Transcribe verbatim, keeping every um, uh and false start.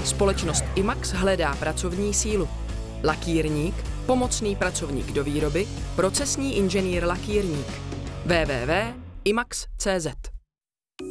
Společnost Imax hledá pracovní sílu. Lakírník, pomocný pracovník do výroby, procesní inženýr lakírník. w w w tečka imax tečka cz